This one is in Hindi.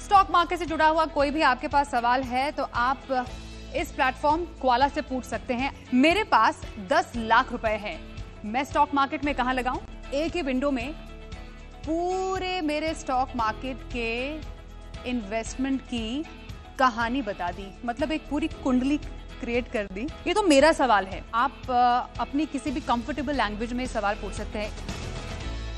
स्टॉक मार्केट से जुड़ा हुआ कोई भी आपके पास सवाल है तो आप इस प्लेटफॉर्म क्वाला से पूछ सकते हैं। मेरे पास 10 लाख रुपए हैं, मैं स्टॉक मार्केट में कहां लगाऊं? एक ही विंडो में पूरे मेरे स्टॉक मार्केट के इन्वेस्टमेंट की कहानी बता दी, मतलब एक पूरी कुंडली क्रिएट कर दी। ये तो मेरा सवाल है, आप अपनी किसी भी कंफर्टेबल लैंग्वेज में सवाल पूछ सकते हैं।